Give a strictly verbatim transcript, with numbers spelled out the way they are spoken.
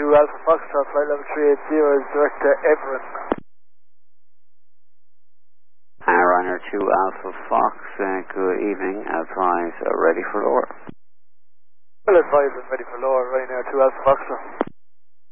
two Alpha Foxtrot, flight level three eighty is direct to Everett. Hi, Ryanair two Alpha Fox, uh, good evening, advise uh, ready for lower. Well advised and ready for lower, Ryanair two Alpha Foxtrot.